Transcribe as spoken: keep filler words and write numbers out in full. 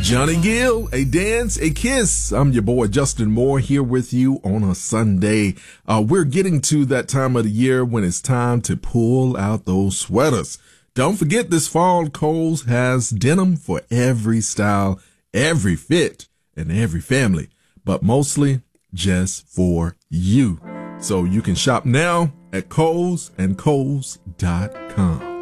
Johnny Gill, a dance, a kiss. I'm your boy Justin Moore here with you on a Sunday. Uh, we're getting to that time of the year when it's time to pull out those sweaters. Don't forget this fall, Kohl's has denim for every style, every fit, and every family, but mostly just for you. So you can shop now at Kohl's and Kohl's dot com.